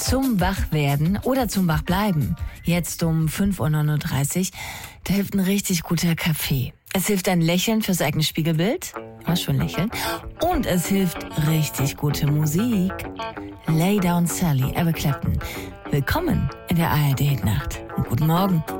Zum Wachwerden oder zum Wachbleiben, jetzt um 5:39 Uhr, da hilft ein richtig guter Kaffee. Es hilft ein Lächeln fürs eigene Spiegelbild, was schon lächeln, und es hilft richtig gute Musik. Lay Down Sally, Eric Clapton. Willkommen in der ARD-Nacht und guten Morgen.